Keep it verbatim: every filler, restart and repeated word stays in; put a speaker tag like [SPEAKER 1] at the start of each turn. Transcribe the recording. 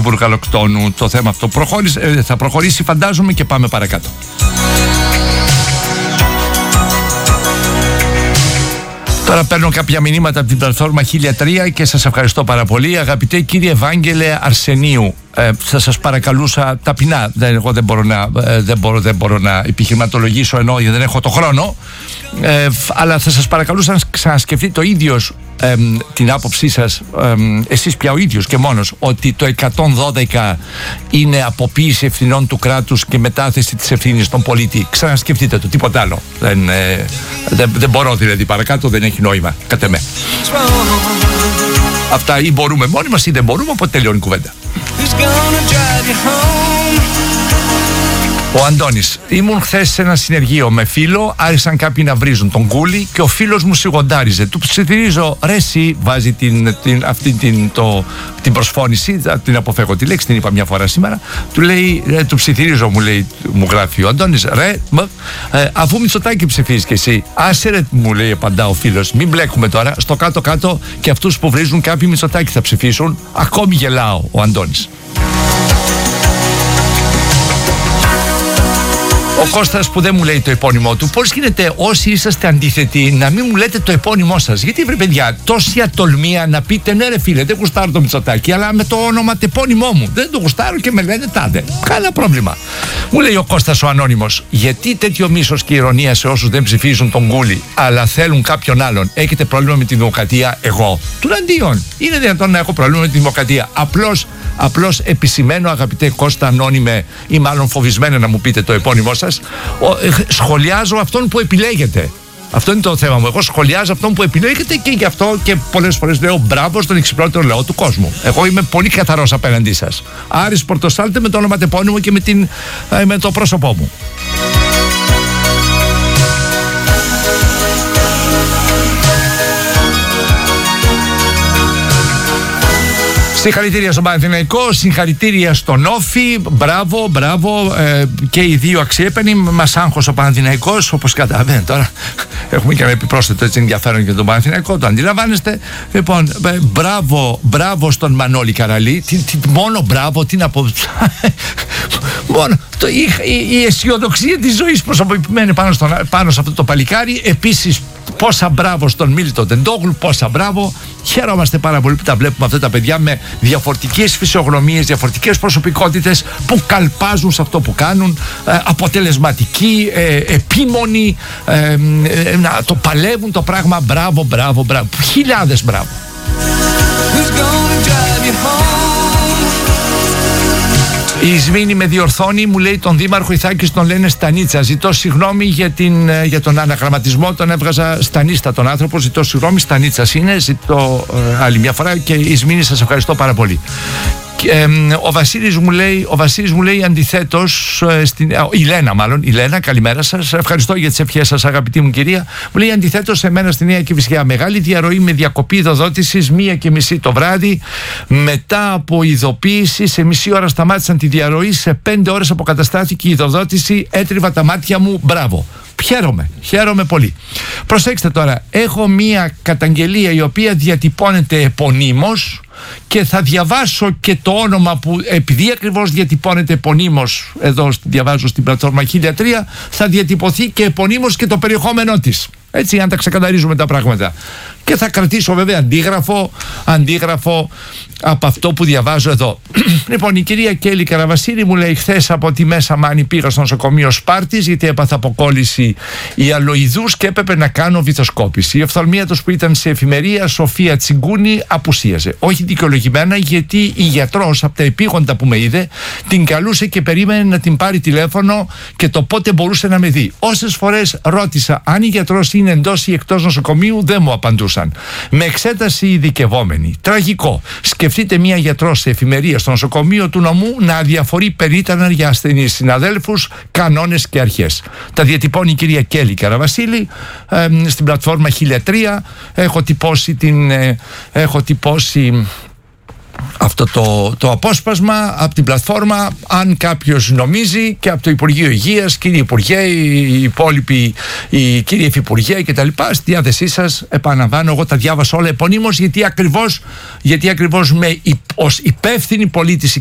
[SPEAKER 1] Βουργαλοκτώνου το θέμα αυτό προχώρησε, ε, θα προχωρήσει φαντάζομαι, και πάμε παρακάτω. Τώρα παίρνω κάποια μηνύματα από την πλατφόρμα χίλια τρία και σας ευχαριστώ πάρα πολύ. Αγαπητέ κύριε Ευάγγελε Αρσενίου, ε, θα σας παρακαλούσα ταπεινά, δεν, εγώ δεν μπορώ, να, ε, δεν, μπορώ, δεν μπορώ να επιχειρηματολογήσω ενώ δεν έχω το χρόνο, ε, αλλά θα σας παρακαλούσα να ξανασκεφτείτε το ίδιος ε, την άποψή σας, ε, εσείς πια ο ίδιος και μόνος, ότι το εκατόν δώδεκα είναι αποποίηση ευθυνών του κράτους και μετάθεση της ευθύνης στον πολίτη. Ξανασκεφτείτε το, τίποτα άλλο. Δεν, ε, δεν, δεν μπορώ δηλαδή παρακάτω, δεν έχει νόημα κατ' εμέ. Αυτά ή μπορούμε μόνοι μας ή δεν μπορούμε, οπότε τελειώνει η κουβέντα. Ο Αντώνης, ήμουν χθες σε ένα συνεργείο με φίλο, άρχισαν κάποιοι να βρίζουν τον κούλι και ο φίλος μου σιγοντάριζε. Του ψιθυρίζω, ρε εσύ, βάζει την, την, αυτή την, το, την προσφώνηση, την αποφεύγω τη λέξη, την είπα μια φορά σήμερα. Του λέει, ρε, του ψιθυρίζω, μου λέει, μου γράφει ο Αντώνης, ρε, μ, ε, αφού Μητσοτάκη ψηφίζεις και εσύ, άσε ρε, μου λέει, απαντά ο φίλος, μην μπλέκουμε τώρα, στο κάτω-κάτω και αυτούς που βρίζουν κάποιοι Μητσοτάκη θα ψηφίσουν. Ακόμη γελάω, ο Αντώνης. Ο Κώστας που δεν μου λέει το επώνυμό του, πώς γίνεται όσοι είσαστε αντίθετοι να μην μου λέτε το επώνυμό σας? Γιατί βρε παιδιά, τόση ατολμία να πείτε ναι ρε φίλε, δεν γουστάρω το Μητσοτάκη, αλλά με το όνομα το επώνυμό μου δεν το γουστάρω και με λένε τάδε. Κανένα πρόβλημα. Μου λέει ο Κώστας ο ανώνυμος, γιατί τέτοιο μίσος και ηρωνία σε όσους δεν ψηφίζουν τον Κούλι, αλλά θέλουν κάποιον άλλον? Έχετε πρόβλημα με τη δημοκρατία? Εγώ τουλαντίον. Είναι δυνατόν να έχω πρόβλημα με τη δημοκρατία? Απλώς Απλώς επισημαίνω, αγαπητέ Κώστα ανώνυμε, ή μάλλον φοβισμένα να μου πείτε το επώνυμό σας, ο, ε, σχολιάζω αυτόν που επιλέγετε. Αυτό είναι το θέμα μου. Εγώ σχολιάζω αυτόν που επιλέγετε και γι' αυτό και πολλές φορές λέω μπράβο στον εξυπνότερο λαό του κόσμου. Εγώ είμαι πολύ καθαρός απέναντί σας. Άρης Πορτοσάλτε με το ονοματεπώνυμο και με, την, ε, με το πρόσωπό μου. Συγχαρητήρια στον Παναθηναϊκό, συγχαρητήρια στον Όφη, μπράβο, μπράβο, ε, και οι δύο αξιέπαινοι. Μας άγχωσε ο Παναθηναϊκός, όπως καταλαβαίνετε τώρα. Έχουμε και ένα επιπρόσθετο έτσι ενδιαφέρον για τον Παναθηναϊκό, το αντιλαμβάνεστε. Λοιπόν, ε, μπράβο, μπράβο στον Μανώλη Καραλή. Τι, τι, μόνο μπράβο, τι να πω. Μόνο το, η, η, η αισιοδοξία της ζωής προσωποποιημένη πάνω, στον, πάνω σε αυτό το παλικάρι. Επίσης, πόσα μπράβο στον Μίλτο Τεντόγλου, πόσα μπράβο. Χαίρομαστε πάρα πολύ που τα βλέπουμε αυτά τα παιδιά με διαφορετικές φυσιογνωμίες, διαφορετικές προσωπικότητες που καλπάζουν σε αυτό που κάνουν, ε, αποτελεσματικοί, ε, επίμονοι, ε, ε, να το παλεύουν το πράγμα. Μπράβο, μπράβο, μπράβο. Χιλιάδες μπράβο. Η Ισμήνη με διορθώνει, μου λέει τον Δήμαρχο Ιθάκης τον λένε Στανίτσα. Ζητώ συγγνώμη για, την, για τον αναγραμματισμό, τον έβγαζα Στανίστα τον άνθρωπο. Ζητώ συγγνώμη, Στανίτσας είναι. Ζητώ ε, άλλη μια φορά και η Ισμήνη σας ευχαριστώ πάρα πολύ. Ε, ο Βασίλης μου λέει, ο Βασίλης μου λέει αντιθέτως, ε, στην, ε, η Λένα μάλλον, η Λένα, καλημέρα σας, ευχαριστώ για τις ευχές σας αγαπητή μου κυρία. Μου λέει αντιθέτως σε μένα στη Νέα Κηφισιά, μεγάλη διαρροή με διακοπή ειδοδότησης μία και μισή το βράδυ, μετά από ειδοποίηση σε μισή ώρα σταμάτησαν τη διαρροή, σε πέντε ώρες αποκαταστάθηκε η ειδοδότηση, έτριβα τα μάτια μου, μπράβο. Χαίρομαι, χαίρομαι πολύ. Προσέξτε τώρα, έχω μία καταγγελία η οποία διατυπώνεται επωνύμως και θα διαβάσω και το όνομα που, επειδή ακριβώς διατυπώνεται επωνύμως, εδώ διαβάζω στην πλατφόρμα χίλια τρία, θα διατυπωθεί και επωνύμως και το περιεχόμενό της. Έτσι, αν τα ξεκαθαρίζουμε τα πράγματα. Και θα κρατήσω βέβαια αντίγραφο, αντίγραφο από αυτό που διαβάζω εδώ. Λοιπόν, η κυρία Κέλλη Καραβασίλη μου λέει χθες από τη Μέσα Μάνη πήγα στο νοσοκομείο Σπάρτης γιατί έπαθα αποκόλληση ιαλοειδούς και έπρεπε να κάνω βυθοσκόπηση. Η οφθαλμίατος που ήταν σε εφημερία, Σοφία Τσιγκούνη, απουσίαζε. Όχι δικαιολογημένα, γιατί η γιατρός από τα επίγοντα που με είδε την καλούσε και περίμενε να την πάρει τηλέφωνο και το πότε μπορούσε να με δει. Όσες φορές ρώτησα αν η γιατρός είναι εντός ή εκτός νοσοκομείου, δεν μου απαντούσαν. Με εξέταση ειδικευόμενη. Τραγικό. Σκεφτείτε μία γιατρό σε εφημερία στο νοσοκομείο του νομού να αδιαφορεί περίτρανα για ασθενείς συναδέλφους, κανόνες και αρχές. Τα διατυπώνει η κυρία Κέλλη Καραβασίλη ε, στην πλατφόρμα χίλια τρία. Έχω τυπώσει την. Ε, έχω τυπώσει αυτό το, το απόσπασμα από την πλατφόρμα. Αν κάποιος νομίζει, και από το Υπουργείο Υγείας, κύριε Υπουργέ, οι υπόλοιποι, οι κύριοι Υφυπουργέ και τα λοιπά, στη διάθεσή σας, επαναλαμβάνω, εγώ τα διάβασα όλα επωνύμως, γιατί ακριβώς, γιατί ακριβώς με, ως υπεύθυνη πολίτηση